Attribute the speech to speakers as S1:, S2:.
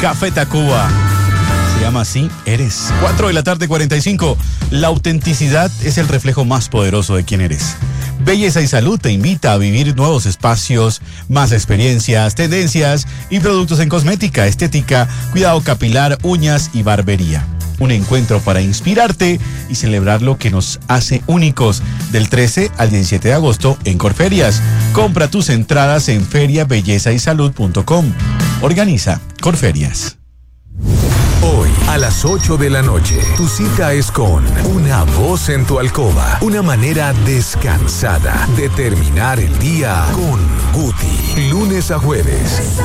S1: Café Tacuba. Se llama así, eres. 4:45 a.m. La autenticidad es el reflejo más poderoso de quién eres. Belleza y Salud te invita a vivir nuevos espacios, más experiencias, tendencias y productos en cosmética, estética, cuidado capilar, uñas y barbería. Un encuentro para inspirarte y celebrar lo que nos hace únicos. Del 13 al 17 de agosto en Corferias. Compra tus entradas en feriabellezaYsalud.com. Organiza Corferias.
S2: Hoy, a las 8 de la noche, tu cita es con Una Voz en tu Alcoba. Una manera descansada de terminar el día con Guti. Lunes a jueves,